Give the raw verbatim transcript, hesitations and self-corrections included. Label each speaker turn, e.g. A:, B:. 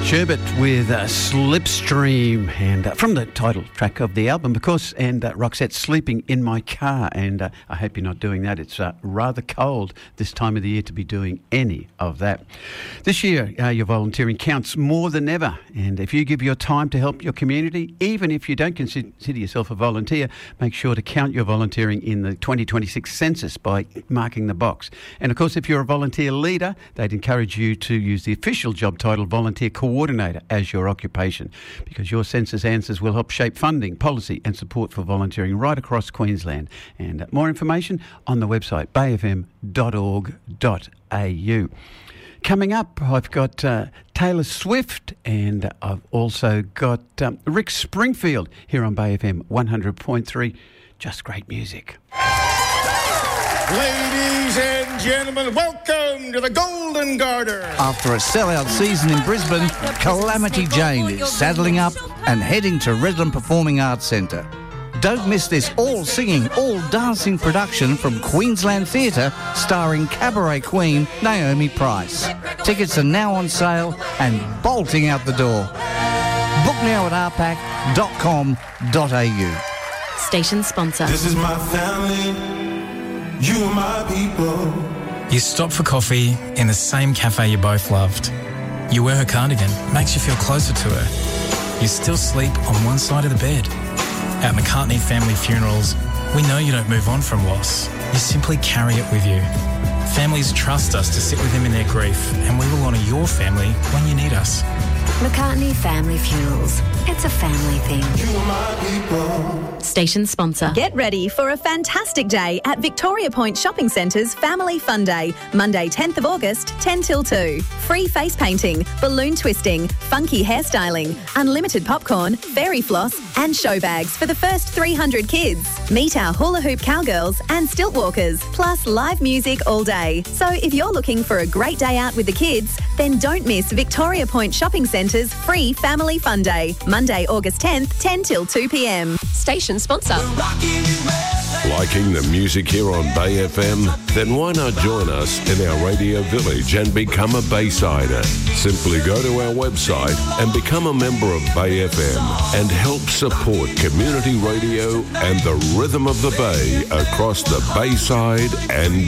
A: Sherbet with uh, Slipstream, and uh, from the title track of the album, of course, and uh, Roxette, Sleeping in My Car, and uh, I hope you're not doing that. It's uh, rather cold this time of the year to be doing any of that. This year, uh, your volunteering counts more than ever, and if you give your time to help your community, even if you don't consider yourself a volunteer, make sure to count your volunteering in the twenty twenty-six census by marking the box. And of course, if you're a volunteer leader, they'd encourage you to use the official job title Volunteer Coordinator as your occupation, because your census answers will help shape funding, policy and support for volunteering right across Queensland. And more information on the website bay f m dot org dot a u. Coming up, I've got uh, Taylor Swift, and I've also got um, Rick Springfield here on Bay F M one hundred point three. Just great music.
B: Ladies and gentlemen, welcome to the Golden Garter.
C: After a sellout season in Brisbane, Calamity Jane is saddling up and heading to Redland Performing Arts Centre. Don't miss this all-singing, all-dancing production from Queensland Theatre starring cabaret queen Naomi Price. Tickets are now on sale and bolting out the door. Book now at r pac dot com dot a u.
D: Station sponsor.
E: This is my family. You are my people.
F: You stop for coffee in the same cafe you both loved. You wear her cardigan, makes you feel closer to her. You still sleep on one side of the bed. At McCartney Family Funerals, we know you don't move on from loss. You simply carry it with you. Families trust us to sit with them in their grief, and we will honour your family when you need us.
D: McCartney Family Funerals. It's a family thing.
E: You are my people.
D: Station sponsor.
G: Get ready for a fantastic day at Victoria Point Shopping Centre's Family Fun Day, Monday tenth of August, ten till two. Free face painting, balloon twisting, funky hairstyling, unlimited popcorn, fairy floss and show bags for the first three hundred kids. Meet our hula hoop cowgirls and stilt walkers, plus live music all day. So if you're looking for a great day out with the kids, then don't miss Victoria Point Shopping Centre's free Family Fun Day, Monday, August tenth, ten till two p m.
D: Station sponsor.
H: Liking the music here on Bay F M? Then why not join us in our radio village and become a Baysider? Simply go to our website and become a member of Bay F M and help support community radio and the rhythm of the Bay across the Bayside and